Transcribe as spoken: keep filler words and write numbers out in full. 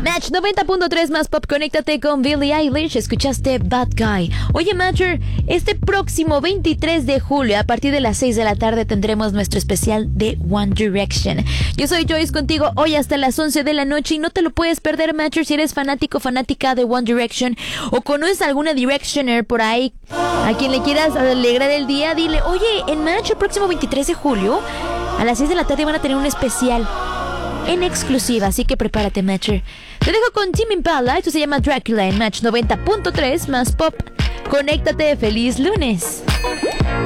Match noventa punto tres más pop, conéctate con Billie Eilish. Escuchaste Bad Guy. Oye, Matcher, este próximo veintitrés de julio, a partir de las seis de la tarde, tendremos nuestro especial de One Direction. Yo soy Joyce contigo hoy hasta las once de la noche y no te lo puedes perder, Matcher. Si eres fanático, fanática de One Direction o conoces alguna Directioner por ahí a quien le quieras alegrar el día, dile, oye, en Match el próximo veintitrés de julio a las seis de la tarde van a tener un especial en exclusiva, así que prepárate, Matcher. Te dejo con Tame Impala, esto se llama Dracula en Match noventa punto tres más pop. Conéctate, feliz lunes.